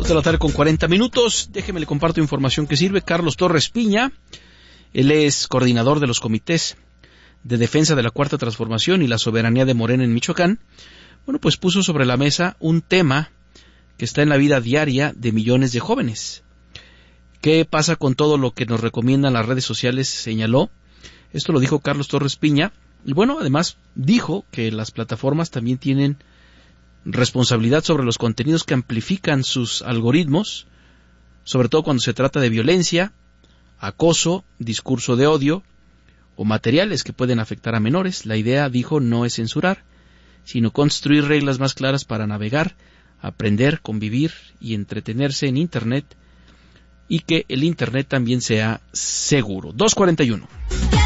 de la tarde con 40 minutos. Déjeme le comparto información que sirve. Carlos Torres Piña, él es coordinador de los comités de defensa de la Cuarta Transformación y la soberanía de Morena en Michoacán. Bueno, pues puso sobre la mesa un tema que está en la vida diaria de millones de jóvenes. ¿Qué pasa con todo lo que nos recomiendan las redes sociales? Señaló. Esto lo dijo Carlos Torres Piña. Y bueno, además dijo que las plataformas también tienen responsabilidad sobre los contenidos que amplifican sus algoritmos, sobre todo cuando se trata de violencia, acoso, discurso de odio o materiales que pueden afectar a menores. La idea, dijo, no es censurar, sino construir reglas más claras para navegar, aprender, convivir y entretenerse en Internet, y que el Internet también sea seguro. 2:41.